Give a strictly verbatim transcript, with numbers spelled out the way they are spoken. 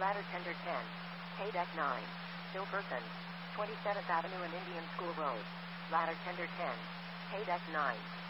Ladder Tender ten. Hay Deck nine. Still person. twenty-seventh Avenue and Indian School Road. Ladder Tender ten. Hay Deck nine.